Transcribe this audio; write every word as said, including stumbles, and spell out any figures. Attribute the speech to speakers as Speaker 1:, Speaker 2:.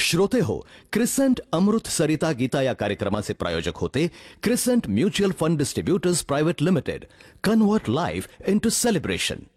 Speaker 1: श्रोते हो, क्रिसेंट अमृत सरिता गीता या कार्यक्रमाचे प्रायोजक होते crescent mutual fund distributors private limited. Convert life into celebration.